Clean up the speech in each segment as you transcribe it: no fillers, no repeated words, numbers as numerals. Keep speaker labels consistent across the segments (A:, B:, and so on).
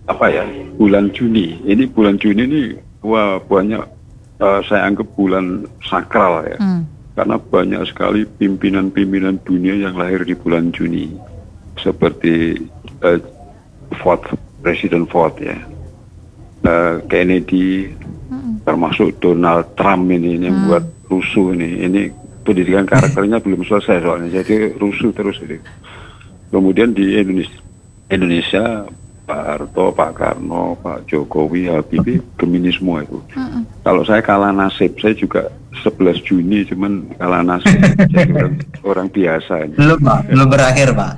A: apa ya, bulan Juni. Ini bulan Juni ini wah banyak, saya anggap bulan sakral ya. Karena banyak sekali pimpinan-pimpinan dunia yang lahir di bulan Juni. Seperti Presiden Ford ya. Kennedy, termasuk Donald Trump ini yang buat rusuh ini. Ini pendidikan karakternya belum selesai soalnya, jadi rusuh terus ini. Kemudian di Indonesia Pak Harto, Pak Karno, Pak Jokowi, Habibie, Gemini semua itu. Kalau saya kalah nasib, saya juga 11 Juni, cuman kalah nasib. Jadi orang biasa ini.
B: Belum berakhir, Pak.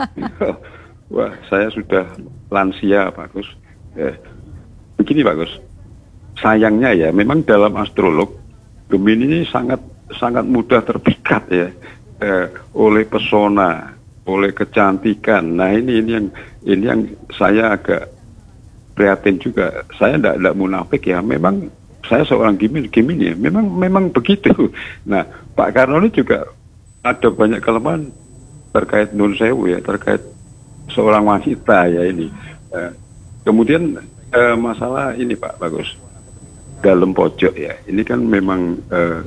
A: Wah, saya sudah lansia, Pak Gus. Begini, Pak Gus. Sayangnya ya, memang dalam astrolog, Gemini ini sangat mudah terpikat ya, oleh pesona, oleh kecantikan. Nah ini yang saya agak prihatin juga. Saya tidak munafik ya. Memang saya seorang Gemini ya. Memang begitu. Nah Pak Karno ini juga ada banyak kelemahan terkait Nun Sewu ya, terkait seorang wanita ya ini. Kemudian masalah ini Pak Bagus, dalam pojok ya. Ini kan memang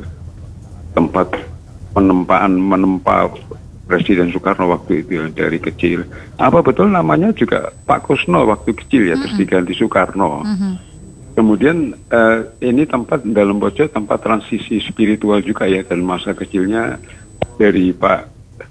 A: tempat menempa Presiden Soekarno waktu itu ya, dari kecil. Apa betul namanya juga Pak Kusno waktu kecil ya, terus diganti Soekarno. Kemudian ini tempat dalam pojok, tempat transisi spiritual juga ya, dan masa kecilnya dari Pak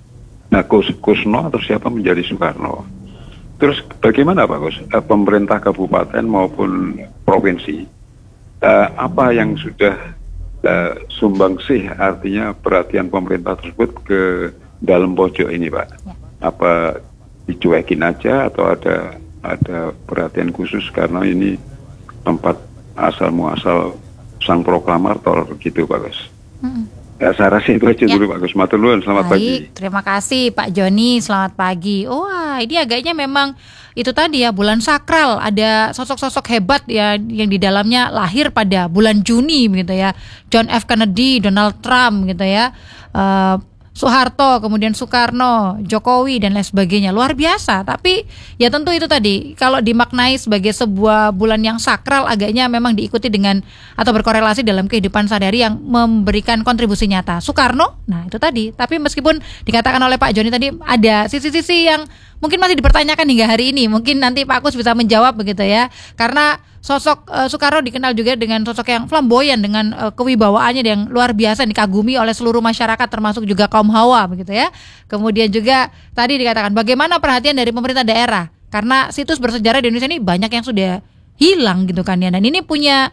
A: Kusno atau siapa menjadi Soekarno. Terus bagaimana Pak Gus, pemerintah kabupaten maupun provinsi, apa yang sudah sumbangsih, artinya perhatian pemerintah tersebut ke dalam pojok ini Pak? Apa dicuekin aja atau ada perhatian khusus karena ini tempat asal muasal sang proklamator gitu Pak Gus? Ya, saya rasa itu aja dulu Pak Gus. Matur nuwun, selamat pagi.
C: Terima kasih Pak Joni, selamat pagi. Wah, ini agaknya memang itu tadi ya, bulan sakral, ada sosok-sosok hebat ya yang di dalamnya lahir pada bulan Juni gitu ya. John F. Kennedy, Donald Trump gitu ya. Soeharto, kemudian Soekarno, Jokowi dan lain sebagainya. Luar biasa. Tapi ya tentu itu tadi, kalau dimaknai sebagai sebuah bulan yang sakral, agaknya memang diikuti dengan atau berkorelasi dalam kehidupan sehari-hari yang memberikan kontribusi nyata. Soekarno, nah itu tadi. Tapi meskipun dikatakan oleh Pak Joni tadi ada sisi-sisi yang mungkin masih dipertanyakan hingga hari ini. Mungkin nanti Pak Kus bisa menjawab begitu ya. Karena sosok Soekarno dikenal juga dengan sosok yang flamboyan, dengan kewibawaannya yang luar biasa, dikagumi oleh seluruh masyarakat termasuk juga kaum Hawa begitu ya. Kemudian juga tadi dikatakan bagaimana perhatian dari pemerintah daerah, karena situs bersejarah di Indonesia ini banyak yang sudah hilang gitu kan ya. Dan ini punya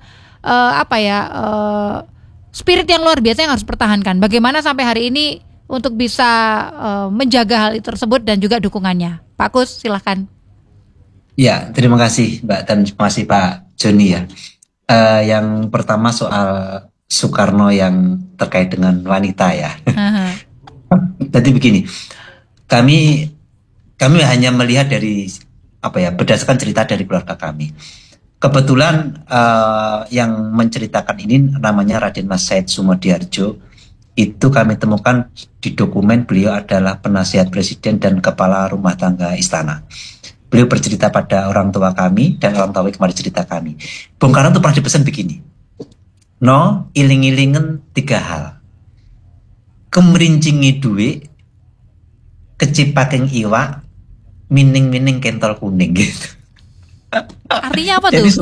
C: spirit yang luar biasa yang harus dipertahankan. Bagaimana sampai hari ini untuk bisa menjaga hal tersebut dan juga dukungannya. Pak Kus, silahkan.
B: Ya, terima kasih Mbak dan terima kasih Pak Joni ya. Yang pertama soal Soekarno yang terkait dengan wanita ya. Jadi begini, kami hanya melihat dari berdasarkan cerita dari keluarga kami. Kebetulan yang menceritakan ini namanya Raden Mas Said Sumodiharjo. Itu kami temukan di dokumen beliau adalah penasihat presiden dan kepala rumah tangga istana. Beliau bercerita pada orang tua kami dan orang tua kemarin cerita kami. Bung Karno itu pernah dipesan begini. No, iling-ilingen 3 hal. Kemerincingi duit, kecipaking iwak, mining-mining kentol kuning gitu.
C: Artinya apa tuh?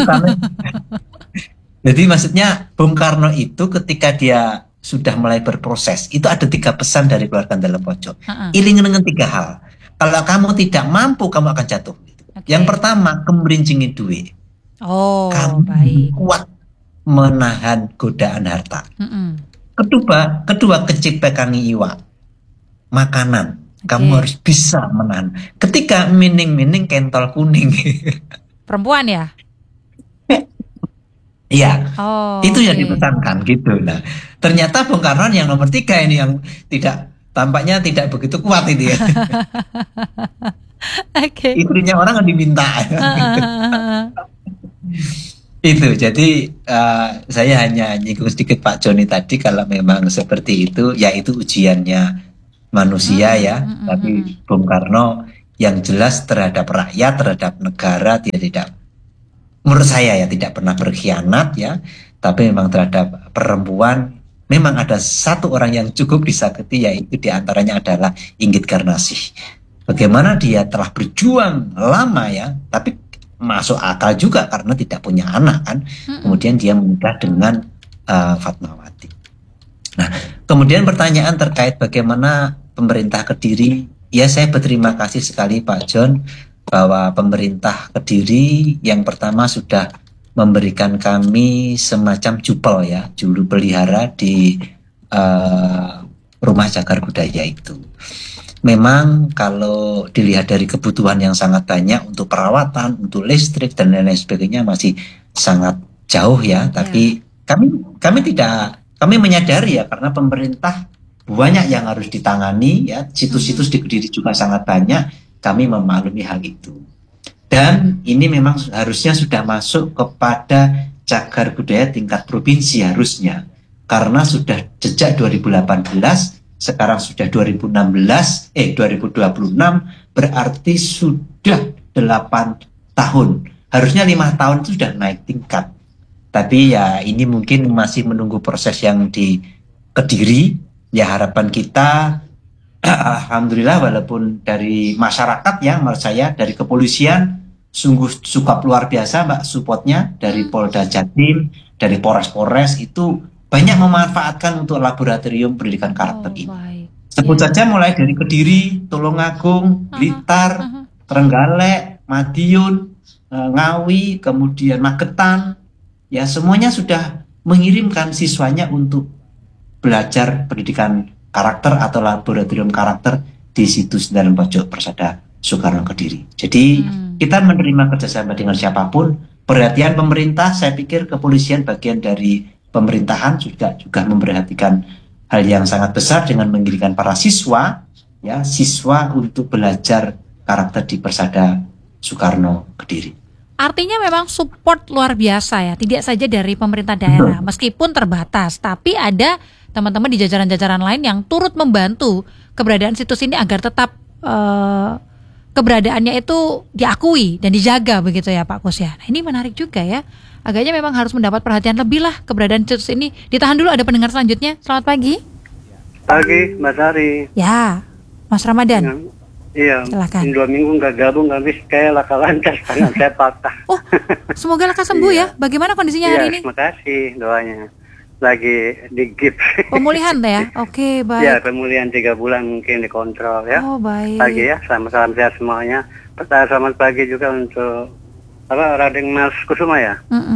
B: Jadi maksudnya Bung Karno itu ketika dia sudah mulai berproses, itu ada 3 pesan dari keluarga dalam pojok. Iling-ilingen 3 hal. Kalau kamu tidak mampu, kamu akan jatuh. Okay. Yang pertama, kemerincingi duit. Kamu
C: baik.
B: Kuat menahan godaan harta. Kedua, kecipekangi iwak. Makanan. Kamu harus bisa menahan. Ketiga, mining-mining kentol kuning.
C: Perempuan ya?
B: Iya, itu yang dipesankan gitu. Nah, ternyata Bung Karno yang nomor 3 ini yang tampaknya tidak begitu kuat ini ya. Istrinya orang yang diminta. Itu, jadi saya hanya nyinggung sedikit Pak Joni tadi, kalau memang seperti itu, ya itu ujiannya manusia ya. Tapi Bung Karno yang jelas terhadap rakyat, terhadap negara, dia tidak menurut saya ya tidak pernah berkhianat ya, tapi memang terhadap perempuan memang ada satu orang yang cukup disakiti, yaitu diantaranya adalah Inggit Garnasih. Bagaimana dia telah berjuang lama ya, tapi masuk akal juga karena tidak punya anak kan. Kemudian dia menikah dengan Fatmawati. Nah, kemudian pertanyaan terkait bagaimana pemerintah Kediri, ya saya berterima kasih sekali Pak John bahwa pemerintah Kediri yang pertama sudah memberikan kami semacam jupel ya, juru pelihara di rumah cagar budaya itu. Memang kalau dilihat dari kebutuhan yang sangat banyak untuk perawatan, untuk listrik dan lain-lain sebagainya masih sangat jauh ya. Tapi kami menyadari ya, karena pemerintah banyak yang harus ditangani ya, situs-situs di Kediri juga sangat banyak. Kami memaklumi hal itu. Dan ini memang harusnya sudah masuk kepada cagar budaya tingkat provinsi harusnya. Karena sudah sejak 2018, sekarang sudah 2026, berarti sudah 8 tahun. Harusnya 5 tahun itu sudah naik tingkat. Tapi ya ini mungkin masih menunggu proses yang di Kediri. Ya harapan kita, alhamdulillah walaupun dari masyarakat ya, menurut saya dari kepolisian sungguh cukup luar biasa Mbak supportnya, dari Polda Jatim, dari Polres-Polres itu banyak memanfaatkan untuk laboratorium pendidikan karakter ini. Sebut saja mulai dari Kediri, Tulungagung, Blitar, Trenggalek, Madiun, Ngawi, kemudian Magetan, ya semuanya sudah mengirimkan siswanya untuk belajar pendidikan karakter atau laboratorium karakter di situs dalam pojok Persada Soekarno Kediri. Jadi kita menerima kerjasama dengan siapapun. Perhatian pemerintah, saya pikir kepolisian bagian dari pemerintahan juga memperhatikan hal yang sangat besar dengan mengirimkan para siswa untuk belajar karakter di Persada Soekarno Kediri.
C: Artinya memang support luar biasa ya, tidak saja dari pemerintah daerah, meskipun terbatas, tapi ada teman-teman di jajaran-jajaran lain yang turut membantu keberadaan situs ini agar tetap keberadaannya itu diakui dan dijaga begitu ya Pak Kus ya. Nah, ini menarik juga ya. Agaknya memang harus mendapat perhatian lebih lah keberadaan situs ini. Ditahan dulu, ada pendengar selanjutnya. Selamat pagi.
D: Pagi, Mbak Sari.
C: Ya, Mas Ramadan.
D: Iya,
C: silakan.
D: 2 minggu nggak gabung, habis kayak laka lantas tangan saya patah.
C: Oh, semoga lekas sembuh ya. Bagaimana kondisinya hari ini?
D: Terima kasih doanya. Lagi di gips.
C: Pemulihan ya? Oke, baik.
D: Ya, pemulihan 3 bulan mungkin dikontrol ya.
C: Oh, baik.
D: Pagi ya, salam sehat semuanya. Selamat pagi juga untuk Raden Mas Kusuma ya.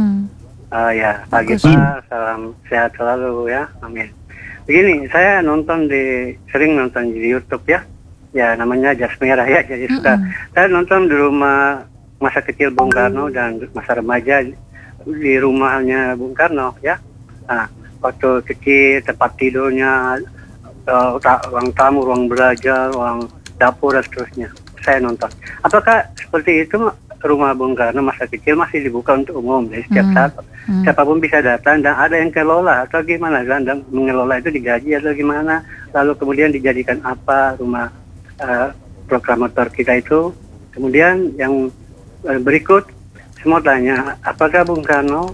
D: Ya, pagi Pak, salam sehat selalu ya, amin. Begini, saya sering nonton di YouTube ya. Ya, namanya Jas Merah ya, jadi suka. Saya nonton di rumah masa kecil Bung Karno dan masa remaja di rumahnya Bung Karno ya. Nah, waktu kecil, tempat tidurnya, ruang tamu, ruang belajar, ruang dapur dan seterusnya. Saya nonton. Apakah seperti itu rumah Bung Karno masa kecil masih dibuka untuk umum? Jadi setiap saat siapapun bisa datang dan ada yang kelola atau gimana kan? Dan mengelola itu digaji atau gimana? Lalu kemudian dijadikan apa rumah proklamator kita itu? Kemudian yang berikut, semua tanya, apakah Bung Karno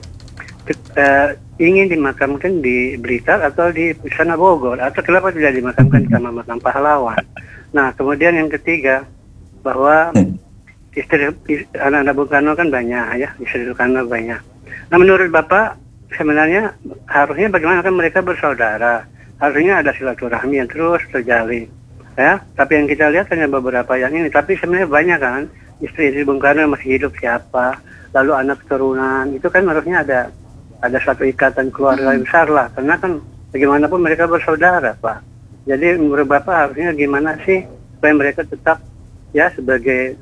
D: ingin dimakamkan di Blitar atau di sana Bogor, atau kenapa tidak dimakamkan di Taman Makam Pahlawan? Nah, kemudian yang ketiga, bahwa istri anak-anak Bung Karno kan banyak ya, istri Bung Karno banyak. Nah, menurut Bapak sebenarnya harusnya bagaimana kan mereka bersaudara? Harusnya ada silaturahmi yang terus terjalin. Ya, tapi yang kita lihat hanya beberapa yang ini, tapi sebenarnya banyak kan istri-istri Bung Karno yang masih hidup siapa, lalu anak keturunan, itu kan harusnya ada satu ikatan keluarga yang besar lah, karena kan bagaimanapun mereka bersaudara Pak. Jadi menurut Bapak harusnya gimana sih supaya mereka tetap ya sebagai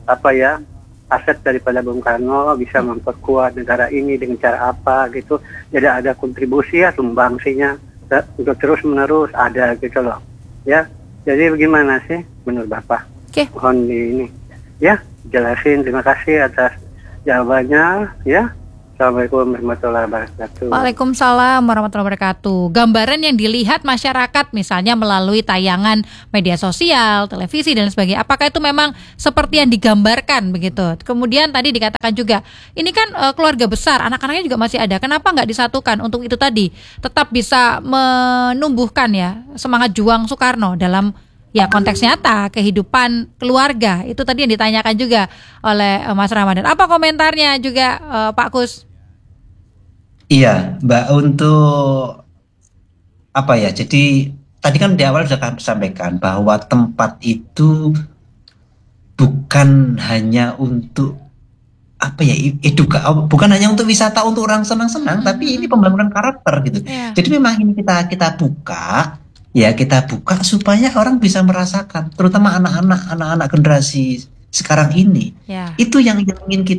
D: aset daripada Bung Karno, bisa memperkuat negara ini dengan cara apa gitu. Jadi ada kontribusi ya, sumbangsinya untuk terus menerus ada gitu loh ya. Jadi bagaimana sih menurut Bapak? Mohon ini ya jelasin. Terima kasih atas jawabannya ya. Assalamualaikum warahmatullahi wabarakatuh.
C: Waalaikumsalam warahmatullahi wabarakatuh. Gambaran yang dilihat masyarakat misalnya melalui tayangan media sosial, televisi dan sebagainya, apakah itu memang seperti yang digambarkan begitu? Kemudian tadi dikatakan juga, ini kan keluarga besar, anak-anaknya juga masih ada. Kenapa nggak disatukan untuk itu tadi? Tetap bisa menumbuhkan ya semangat juang Soekarno dalam ya konteks nyata kehidupan keluarga. Itu tadi yang ditanyakan juga oleh Mas Ramadan. Apa komentarnya juga Pak Kus?
B: Iya, Mbak, untuk apa ya? Jadi tadi kan di awal sudah kami sampaikan bahwa tempat itu bukan hanya untuk apa ya, bukan hanya untuk wisata untuk orang senang-senang, tapi ini pembangunan karakter gitu. Jadi memang ini kita buka supaya orang bisa merasakan, terutama anak-anak generasi sekarang ini. Itu yang ingin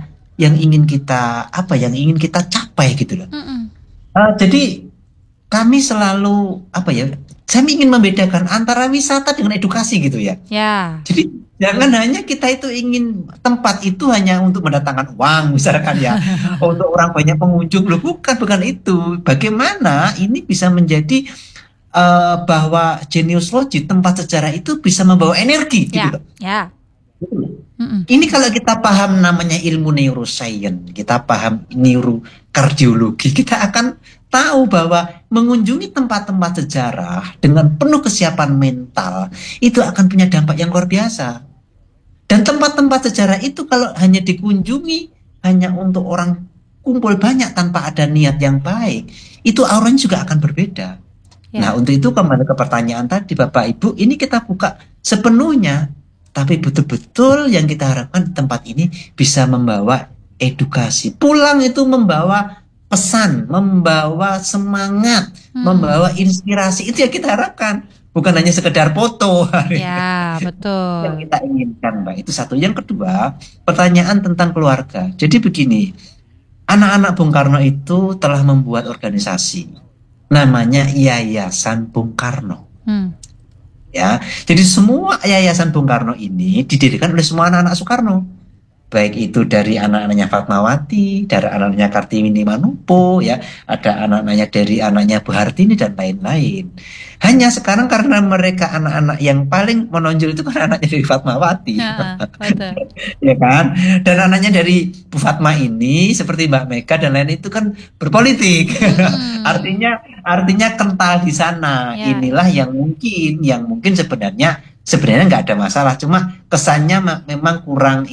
B: kita capai gitu loh. Jadi kami selalu kami ingin membedakan antara wisata dengan edukasi gitu ya. Jadi jangan hanya kita itu ingin tempat itu hanya untuk mendatangkan uang misalkan ya, untuk orang banyak pengunjung loh, bukan itu. Bagaimana ini bisa menjadi bahwa Genius Logi tempat sejarah itu bisa membawa energi gitu loh. Ini kalau kita paham namanya ilmu neuroscience, kita paham neurokardiologi, kita akan tahu bahwa mengunjungi tempat-tempat sejarah dengan penuh kesiapan mental itu akan punya dampak yang luar biasa. Dan tempat-tempat sejarah itu kalau hanya dikunjungi hanya untuk orang kumpul banyak tanpa ada niat yang baik, itu auranya juga akan berbeda. Nah, untuk itu kembali ke pertanyaan tadi Bapak Ibu, ini kita buka sepenuhnya. Tapi betul-betul yang kita harapkan di tempat ini bisa membawa edukasi. Pulang itu membawa pesan, membawa semangat, membawa inspirasi. Itu yang kita harapkan. Bukan hanya sekedar foto.
C: Ya, betul.
B: Yang kita inginkan, Mbak. Itu satu. Yang kedua, pertanyaan tentang keluarga. Jadi begini, anak-anak Bung Karno itu telah membuat organisasi. Namanya Yayasan Bung Karno. Ya, jadi semua Yayasan Bung Karno ini didirikan oleh semua anak-anak Soekarno. Baik itu dari anak-anaknya Fatmawati, dari anak-anaknya Kartini Manupo, ya, ada anak-anaknya dari anaknya Bu Hartini dan lain-lain. Hanya sekarang karena mereka anak-anak yang paling menonjol itu kan anaknya dari Fatmawati, ya kan? Dan anaknya dari Bu Fatma ini seperti Mbak Mega dan lain itu kan berpolitik, artinya kental di sana. Inilah yang mungkin sebenarnya nggak ada masalah, cuma kesannya memang kurang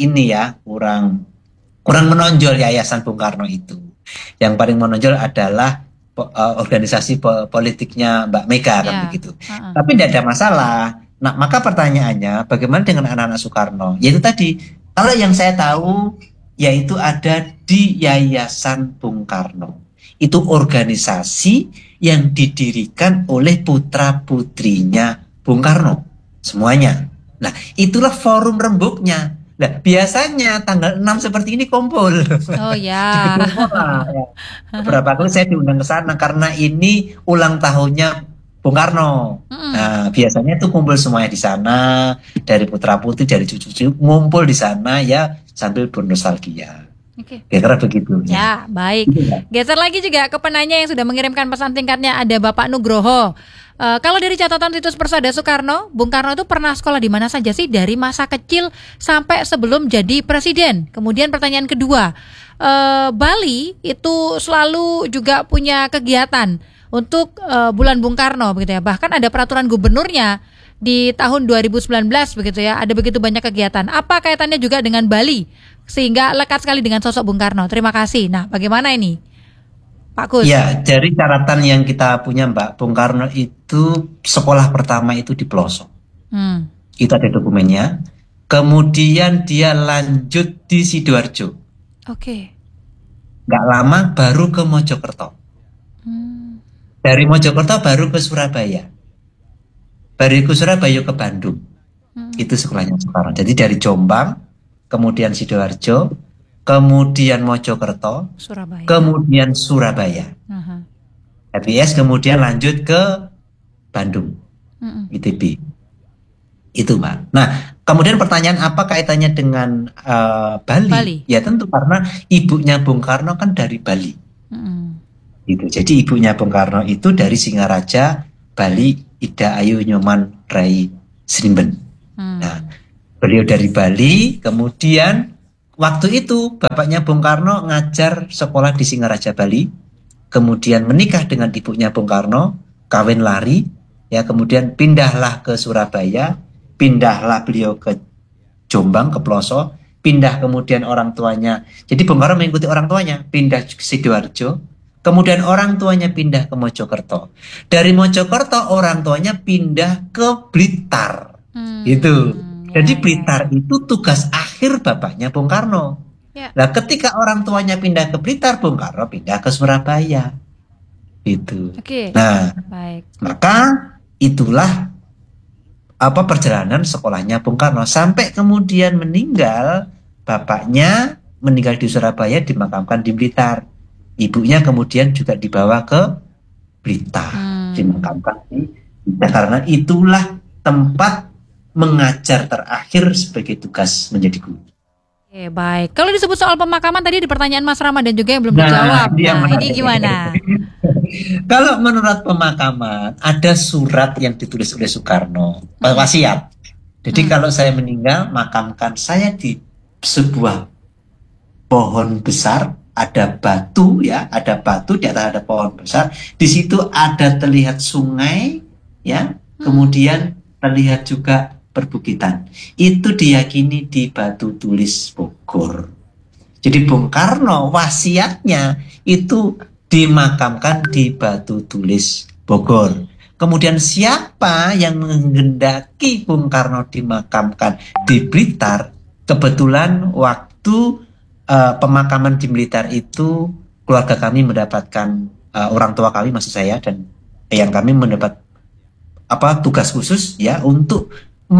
B: menonjol Yayasan Bung Karno itu. Yang paling menonjol adalah organisasi politiknya Mbak Mega kan begitu. Tapi tidak ada masalah. Nah, maka pertanyaannya bagaimana dengan anak-anak Soekarno? Yaitu tadi, kalau yang saya tahu yaitu ada di Yayasan Bung Karno. Itu organisasi yang didirikan oleh putra-putrinya Bung Karno. Semuanya. Nah, itulah forum rembuknya. Nah, biasanya tanggal 6 seperti ini kumpul.
C: Oh ya.
B: Beberapa kali saya diundang ke sana karena ini ulang tahunnya Bung Karno. Nah, biasanya itu kumpul semuanya di sana, dari putra-putri, dari cucu-cucu ngumpul di sana ya sambil bernostalgia. Kira-kira begitu.
C: Ya, baik. Geser lagi juga ke penanya yang sudah mengirimkan pesan singkatnya, ada Bapak Nugroho. Kalau dari catatan situs Persada Soekarno, Bung Karno itu pernah sekolah di mana saja sih dari masa kecil sampai sebelum jadi presiden? Kemudian pertanyaan kedua, Bali itu selalu juga punya kegiatan untuk bulan Bung Karno begitu ya. Bahkan ada peraturan gubernurnya di tahun 2019 begitu ya. Ada begitu banyak kegiatan. Apa kaitannya juga dengan Bali sehingga lekat sekali dengan sosok Bung Karno? Terima kasih. Nah, bagaimana ini, Pak Kus?
B: Ya, dari catatan yang kita punya Mbak, Bung Karno itu sekolah pertama itu di pelosok. Itu ada dokumennya. Kemudian dia lanjut di Sidoarjo. Nggak lama baru ke Mojokerto. Dari Mojokerto baru ke Surabaya. Dari ke Surabaya ke Bandung. Itu sekolahnya sekarang. Jadi dari Jombang, kemudian Sidoarjo, kemudian Mojokerto, kemudian Surabaya. HBS kemudian lanjut ke Bandung, ITB. Itu Mbak. Nah, Kemudian pertanyaan apa kaitannya dengan Bali? Ya tentu karena ibunya Bung Karno kan dari Bali. Gitu. Jadi ibunya Bung Karno itu dari Singaraja, Bali, Ida Ayu Nyoman Rai Srimben. Nah, beliau dari Bali, kemudian waktu itu bapaknya Bung Karno ngajar sekolah di Singaraja, Bali, kemudian menikah dengan ibunya Bung Karno, kawin lari, ya kemudian pindahlah ke Surabaya, pindahlah beliau ke Jombang, ke Ploso, pindah kemudian orang tuanya. Jadi Bung Karno mengikuti orang tuanya, pindah ke Sidoarjo, kemudian orang tuanya pindah ke Mojokerto. Dari Mojokerto orang tuanya pindah ke Blitar. Gitu. Jadi Blitar itu tugas akhir bapaknya Bung Karno. Nah, ketika orang tuanya pindah ke Blitar, Bung Karno pindah ke Surabaya. Gitu. Nah, maka itulah perjalanan sekolahnya Bung Karno sampai kemudian meninggal. Bapaknya meninggal di Surabaya, dimakamkan di Blitar. Ibunya kemudian juga dibawa ke Blitar, dimakamkan di Blitar karena itulah tempat mengajar terakhir sebagai tugas menjadi guru.
C: Oke, baik. Kalau disebut soal pemakaman tadi di pertanyaan Mas Ramadan juga yang belum dijawab. Nah, ini gimana?
B: Kalau menurut pemakaman ada surat yang ditulis oleh Soekarno, wasiat. Jadi kalau saya meninggal, makamkan saya di sebuah pohon besar, ada batu ya, ada batu di atas ada pohon besar. Di situ ada terlihat sungai ya, kemudian terlihat juga perbukitan. Itu diyakini di Batu Tulis Bogor. Jadi Bung Karno wasiatnya itu dimakamkan di Batu Tulis Bogor. Kemudian siapa yang menghendaki Bung Karno dimakamkan di Blitar? Kebetulan waktu pemakaman di Blitar itu keluarga kami mendapatkan orang tua kami maksud saya dan yang kami mendapat tugas khusus ya untuk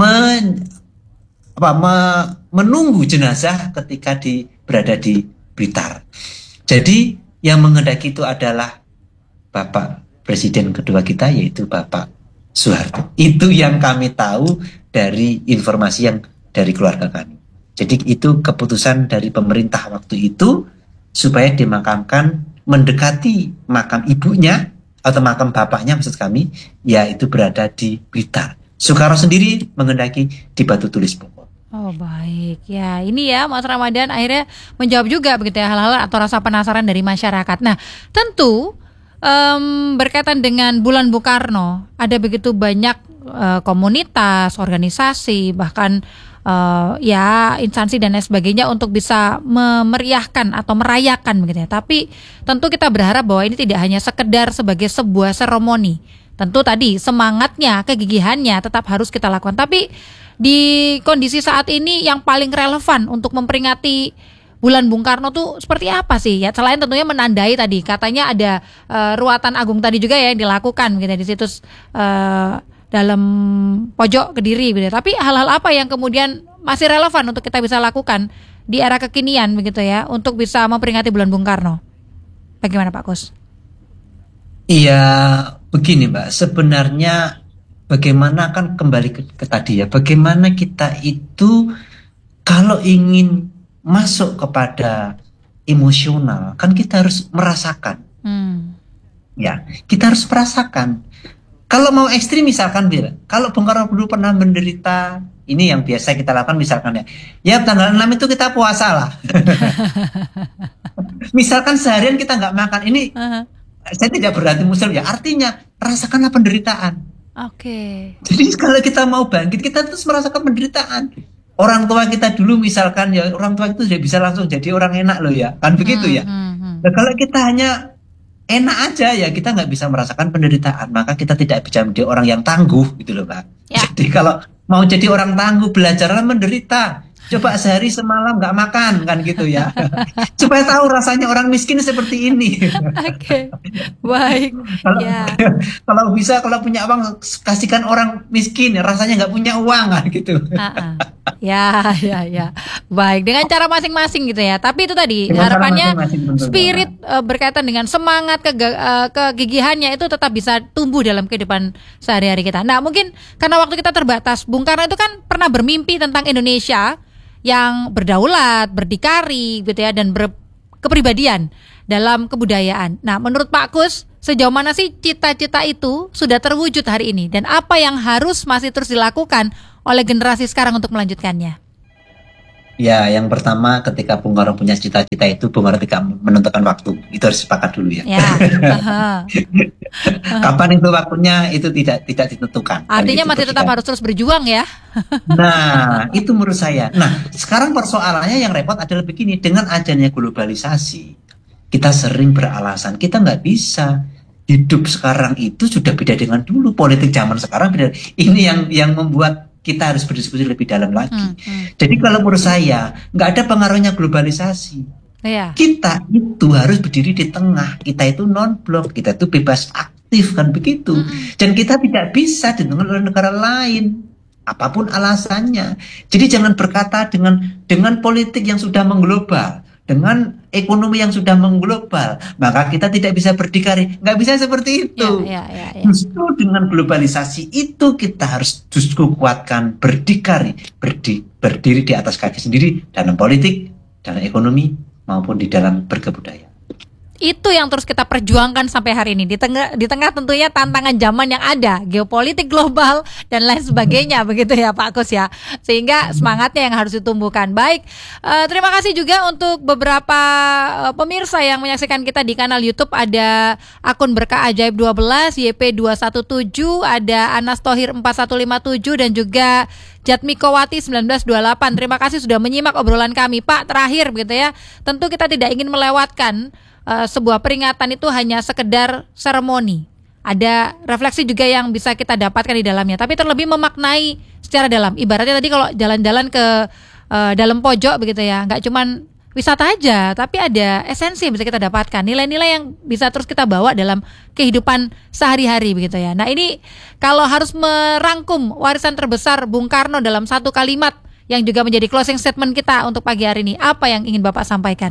B: menunggu jenazah ketika berada di Blitar. Jadi yang menghendaki itu adalah Bapak Presiden kedua kita, yaitu Bapak Soeharto. Itu yang kami tahu dari informasi yang dari keluarga kami. Jadi itu keputusan dari pemerintah waktu itu supaya dimakamkan mendekati makam ibunya atau makam bapaknya maksud kami, yaitu berada di Blitar. Soekarno sendiri menghendaki di Batu Tulis Bogor.
C: Oh baik, ya ini ya Mas Ramadan akhirnya menjawab juga begitu ya hal-hal atau rasa penasaran dari masyarakat. Nah tentu berkaitan dengan Bulan Bung Karno ada begitu banyak komunitas, organisasi, bahkan ya instansi dan lain sebagainya untuk bisa memeriahkan atau merayakan begitu ya. Tapi tentu kita berharap bahwa ini tidak hanya sekedar sebagai sebuah seremoni. Tentu tadi semangatnya, kegigihannya tetap harus kita lakukan. Tapi di kondisi saat ini yang paling relevan untuk memperingati Bulan Bung Karno tuh seperti apa sih? Ya selain tentunya menandai tadi, katanya ada ruatan agung tadi juga ya yang dilakukan gitu di situs dalam pojok Kediri gitu. Tapi hal-hal apa yang kemudian masih relevan untuk kita bisa lakukan di era kekinian begitu ya untuk bisa memperingati Bulan Bung Karno? Bagaimana Pak Kus?
B: Iya, begini Mbak, sebenarnya bagaimana kan kembali ke tadi ya, bagaimana kita itu kalau ingin masuk kepada emosional, kan kita harus merasakan. Ya, kita harus merasakan. Kalau mau ekstrim misalkan kalau Bung Karno dulu pernah menderita, ini yang biasa kita lakukan misalkan ya tanggal 6 itu kita puasa lah. Misalkan seharian kita nggak makan, ini saya tidak berarti muslim ya, artinya rasakanlah penderitaan.
C: Oke.
B: Jadi kalau kita mau bangkit, kita terus merasakan penderitaan. Orang tua kita dulu misalkan ya, orang tua itu sudah bisa langsung jadi orang enak loh ya, kan begitu ya. Nah, kalau kita hanya enak aja ya, kita nggak bisa merasakan penderitaan, maka kita tidak bisa menjadi orang yang tangguh gitu loh Pak. Ya. Jadi kalau mau jadi orang tangguh, belajarlah menderita. Coba sehari semalam nggak makan kan gitu ya. Supaya tahu rasanya orang miskin seperti ini.
C: Oke, baik.
B: Kalau
C: Ya.
B: kalau bisa kalau punya uang kasihkan orang miskin, rasanya nggak punya uang kan gitu.
C: Ya. Baik, dengan cara masing-masing gitu ya. Tapi itu tadi
B: Dengan cara
C: harapannya
B: masing-masing, tentunya.
C: spirit berkaitan dengan semangat kegigihannya itu tetap bisa tumbuh dalam kehidupan sehari-hari kita. Nah, mungkin karena waktu kita terbatas, Bung Karno itu kan pernah bermimpi tentang Indonesia yang berdaulat, berdikari gitu ya, dan berkepribadian dalam kebudayaan. Nah, menurut Pak Kus, sejauh mana sih cita-cita itu sudah terwujud hari ini, dan apa yang harus masih terus dilakukan oleh generasi sekarang untuk melanjutkannya?
B: Ya, yang pertama ketika Bung Karno punya cita-cita itu, Bung Karno tidak menentukan waktu. Itu harus sepakat dulu ya. Kapan itu waktunya itu tidak ditentukan.
C: Artinya
B: gitu,
C: masih tetap harus terus berjuang ya.
B: Nah, itu menurut saya. Nah, sekarang persoalannya yang repot adalah begini, dengan adanya globalisasi, kita sering beralasan kita nggak bisa. Hidup sekarang itu sudah beda dengan dulu. Politik zaman sekarang beda. Ini yang membuat kita harus berdiskusi lebih dalam lagi. Jadi kalau menurut saya nggak ada pengaruhnya globalisasi.
C: Iya.
B: Kita itu harus berdiri di tengah. Kita itu non-blok. Kita itu bebas aktif kan begitu. Dan kita tidak bisa ditentukan oleh negara lain. Apapun alasannya. Jadi jangan berkata dengan politik yang sudah mengglobal, dengan ekonomi yang sudah mengglobal, maka kita tidak bisa berdikari. Nggak bisa seperti itu.
C: Ya.
B: Justru dengan globalisasi itu kita harus justru kuatkan berdikari, berdiri di atas kaki sendiri dalam politik, dalam ekonomi, maupun di dalam berkebudayaan.
C: Itu yang terus kita perjuangkan sampai hari ini di tengah tentunya tantangan zaman yang ada, geopolitik global dan lain sebagainya begitu ya Pak Kus ya, sehingga semangatnya yang harus ditumbuhkan. Baik, terima kasih juga untuk beberapa pemirsa yang menyaksikan kita di kanal YouTube. Ada akun Berkah Ajaib 12, YP217, ada Anas Tohir 4157 dan juga Jatmikowati 1928. Terima kasih sudah menyimak obrolan kami. Pak, terakhir begitu ya, tentu kita tidak ingin melewatkan sebuah peringatan itu hanya sekedar seremoni. Ada refleksi juga yang bisa kita dapatkan di dalamnya, tapi terlebih memaknai secara dalam. Ibaratnya tadi kalau jalan-jalan ke dalam pojok begitu ya, nggak cuman wisata aja, tapi ada esensi yang bisa kita dapatkan, nilai-nilai yang bisa terus kita bawa dalam kehidupan sehari-hari begitu ya. Nah, ini kalau harus merangkum warisan terbesar Bung Karno dalam satu kalimat yang juga menjadi closing statement kita untuk pagi hari ini, apa yang ingin Bapak sampaikan?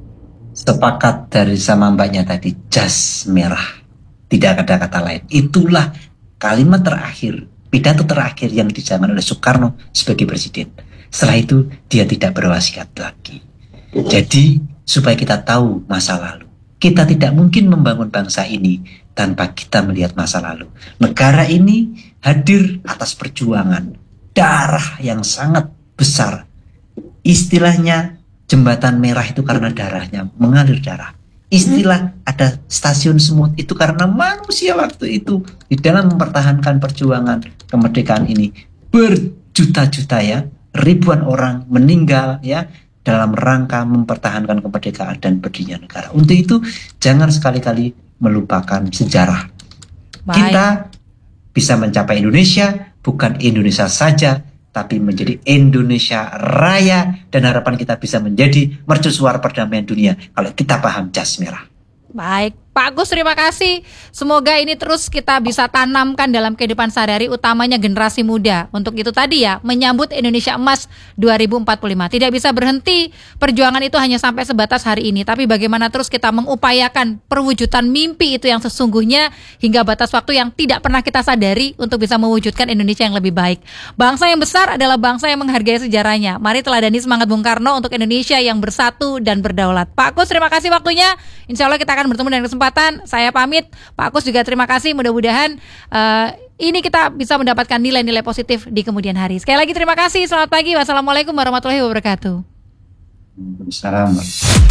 B: Sepakat dari sama mbaknya tadi, jas merah, tidak ada kata lain. Itulah kalimat terakhir, pidato terakhir yang dijalankan oleh Soekarno sebagai presiden. Setelah itu dia tidak berwasiat lagi. Jadi supaya kita tahu masa lalu, kita tidak mungkin membangun bangsa ini tanpa kita melihat masa lalu. Negara ini hadir atas perjuangan darah yang sangat besar. Istilahnya jembatan merah itu karena darahnya mengalir darah. Istilah ada stasiun semut itu karena manusia waktu itu di dalam mempertahankan perjuangan kemerdekaan ini berjuta-juta ya, ribuan orang meninggal ya dalam rangka mempertahankan kemerdekaan dan berdirinya negara. Untuk itu jangan sekali-kali melupakan sejarah.
C: Baik.
B: Kita bisa mencapai Indonesia, bukan Indonesia saja, tapi menjadi Indonesia Raya, dan harapan kita bisa menjadi mercusuar perdamaian dunia kalau kita paham jas merah.
C: Baik, Pak Gus, terima kasih. Semoga ini terus kita bisa tanamkan dalam kehidupan sehari-hari, utamanya generasi muda. Untuk itu tadi ya, menyambut Indonesia Emas 2045. Tidak bisa berhenti, perjuangan itu hanya sampai sebatas hari ini. Tapi bagaimana terus kita mengupayakan perwujudan mimpi itu yang sesungguhnya hingga batas waktu yang tidak pernah kita sadari untuk bisa mewujudkan Indonesia yang lebih baik. Bangsa yang besar adalah bangsa yang menghargai sejarahnya. Mari teladani semangat Bung Karno untuk Indonesia yang bersatu dan berdaulat. Pak Gus, terima kasih waktunya. Insya Allah kita akan bertemu dengan kesempatan. Saya pamit. Pak Kus juga terima kasih. Mudah-mudahan ini kita bisa mendapatkan nilai-nilai positif di kemudian hari. Sekali lagi terima kasih. Selamat pagi. Wassalamualaikum warahmatullahi wabarakatuh.
B: Waalaikumsalam.